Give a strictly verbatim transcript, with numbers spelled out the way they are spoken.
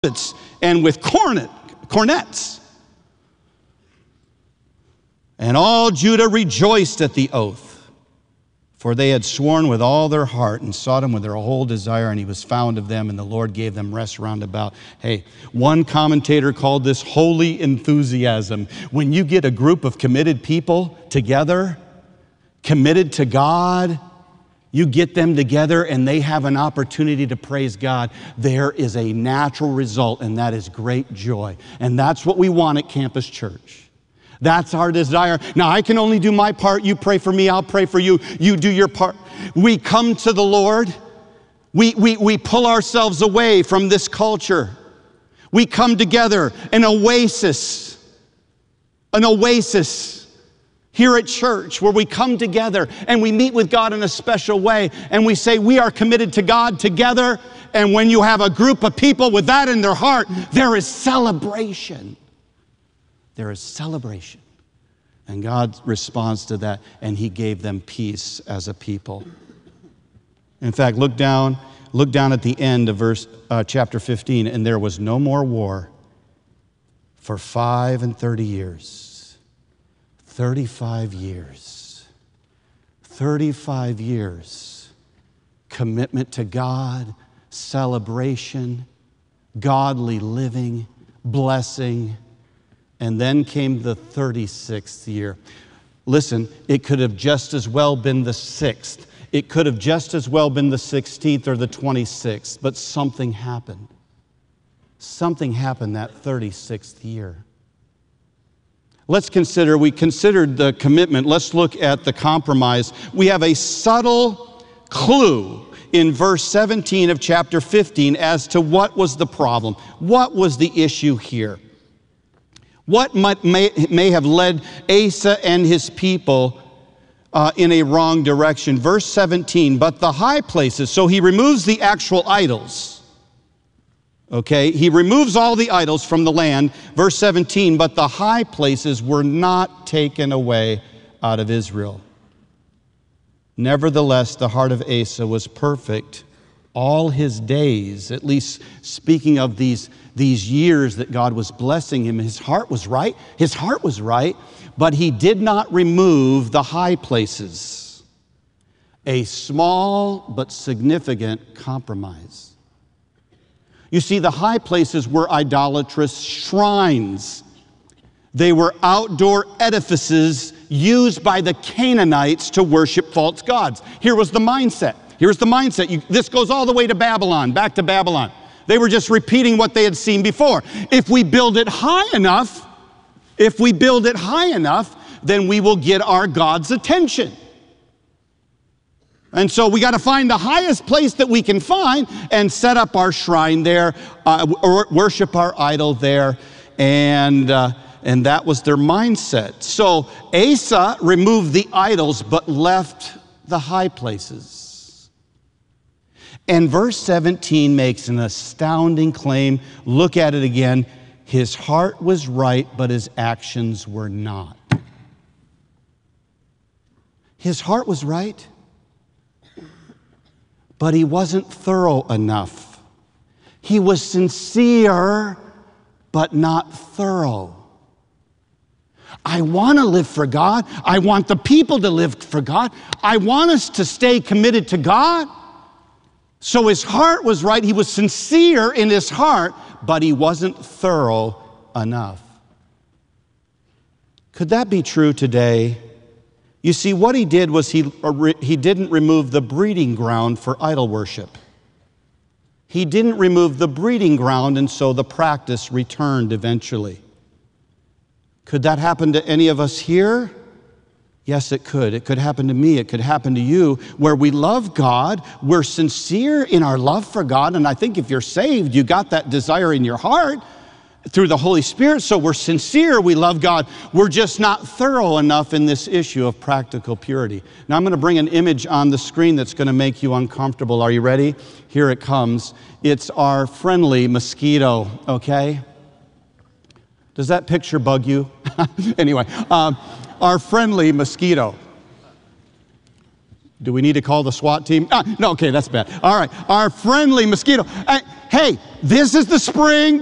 and with cornet, cornets. And all Judah rejoiced at the oath, for they had sworn with all their heart and sought him with their whole desire, and he was found of them, and the Lord gave them rest round about. Hey, one commentator called this holy enthusiasm. When you get a group of committed people together, committed to God, you get them together and they have an opportunity to praise God, there is a natural result, and that is great joy. And that's what we want at Campus Church. That's our desire. Now, I can only do my part. You pray for me, I'll pray for you. You do your part. We come to the Lord. We, we, we pull ourselves away from this culture. We come together, an oasis, an oasis here at church, where we come together and we meet with God in a special way, and we say we are committed to God together. And when you have a group of people with that in their heart, there is celebration. There is celebration. And God responds to that, and he gave them peace as a people. In fact, look down, look down at the end of verse uh, chapter fifteen, and there was no more war for five and thirty years. thirty-five years. thirty-five years. Commitment to God, celebration, godly living, blessing. And then came the thirty-sixth year. Listen, it could have just as well been the sixth. It could have just as well been the sixteenth or the twenty-sixth, but something happened. Something happened that thirty-sixth year. Let's consider, we considered the commitment. Let's look at the compromise. We have a subtle clue in verse seventeen of chapter fifteen as to what was the problem. What was the issue here? What might, may, may have led Asa and his people uh, in a wrong direction? Verse seventeen, but the high places, so he removes the actual idols. Okay, he removes all the idols from the land. Verse seventeen, but the high places were not taken away out of Israel. Nevertheless, the heart of Asa was perfect all his days. At least speaking of these, these years that God was blessing him, his heart was right. His heart was right, but he did not remove the high places. A small but significant compromise. You see, the high places were idolatrous shrines. They were outdoor edifices used by the Canaanites to worship false gods. Here was the mindset. Here's the mindset. You, this goes all the way to Babylon, back to Babylon. They were just repeating what they had seen before. If we build it high enough, if we build it high enough, then we will get our God's attention. And so we got to find the highest place that we can find and set up our shrine there, uh, or worship our idol there. And, uh, and that was their mindset. So Asa removed the idols but left the high places. And verse seventeen makes an astounding claim. Look at it again. His heart was right, but his actions were not. His heart was right, but he wasn't thorough enough. He was sincere, but not thorough. I want to live for God. I want the people to live for God. I want us to stay committed to God. So his heart was right. He was sincere in his heart, but he wasn't thorough enough. Could that be true today? You see, what he did was he, he didn't remove the breeding ground for idol worship. He didn't remove the breeding ground, and so the practice returned eventually. Could that happen to any of us here? Yes, it could. It could happen to me. It could happen to you, where we love God. We're sincere in our love for God. And I think if you're saved, you got that desire in your heart through the Holy Spirit. So we're sincere. We love God. We're just not thorough enough in this issue of practical purity. Now I'm going to bring an image on the screen that's going to make you uncomfortable. Are you ready? Here it comes. It's our friendly mosquito, okay? Does that picture bug you? Anyway, um, our friendly mosquito. Do we need to call the SWAT team? Ah, no, okay, that's bad. All right, our friendly mosquito. I, hey, this is the spring.